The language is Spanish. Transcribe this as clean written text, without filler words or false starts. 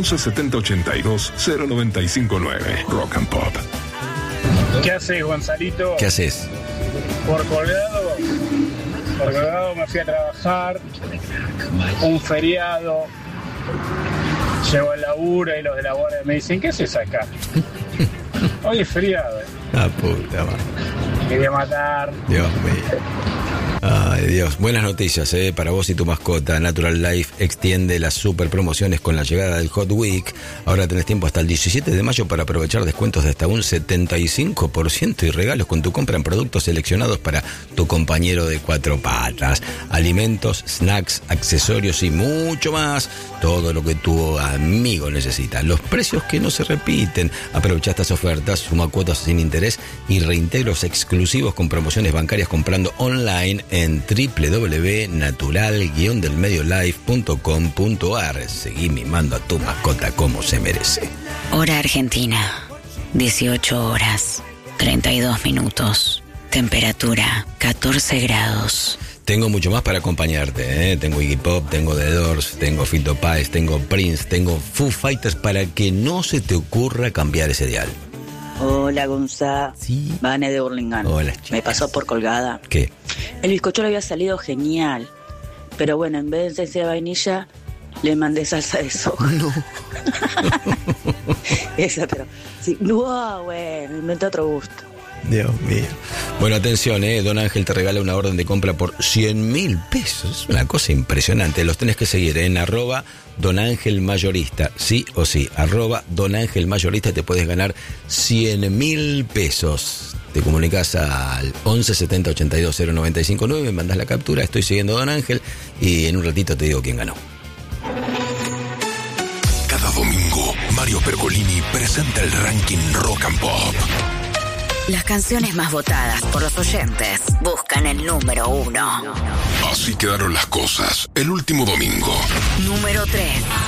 11 70 82 0959. Rock and Pop. ¿Qué haces, Gonzalito? ¿Qué haces? Por Colgado me fui a trabajar, un feriado, llego al laburo y los de la guardia me dicen, ¿qué haces acá? Hoy es feriado. Ah, puta madre. Quería matar. Dios mío. Ay, Dios. Buenas noticias, para vos y tu mascota. Natural Life extiende las super promociones con la llegada del Hot Week. Ahora tenés tiempo hasta el 17 de mayo para aprovechar descuentos de hasta un 75% y regalos con tu compra en productos seleccionados para tu compañero de cuatro patas. Alimentos, snacks, accesorios y mucho más. Todo lo que tu amigo necesita. Los precios que no se repiten. Aprovecha estas ofertas, suma cuotas sin interés y reintegros exclusivos con promociones bancarias comprando online en www.natural-delmediolife.com.ar. Seguí mimando a tu mascota como se merece. Hora Argentina, 18 horas, 32 minutos. Temperatura, 14 grados. Tengo mucho más para acompañarte, Tengo Iggy Pop, tengo The Doors, tengo Fito Páez, tengo Prince, tengo Foo Fighters para que no se te ocurra cambiar ese dial. Hola, Gonza. Sí. Vane de Burlingame. Hola, chicas. Me pasó por colgada. ¿Qué? El bizcocho le había salido genial. Pero bueno, en vez de esencia de vainilla, le mandé salsa de soja. No. Esa, pero... sí. No, bueno, inventé otro gusto. Dios mío. Bueno, atención, Don Ángel te regala una orden de compra por 100.000 pesos. Es una cosa impresionante. Los tenés que seguir en @Don Ángel Mayorista. Sí o sí. @Don Ángel Mayorista. Te puedes ganar 100.000 pesos. Te comunicas al 11 70 82 0959. Me mandas la captura. Estoy siguiendo a Don Ángel. Y en un ratito te digo quién ganó. Cada domingo, Mario Pergolini presenta el ranking Rock and Pop. Las canciones más votadas por los oyentes buscan el número 1. Así quedaron las cosas el último domingo. Número 3.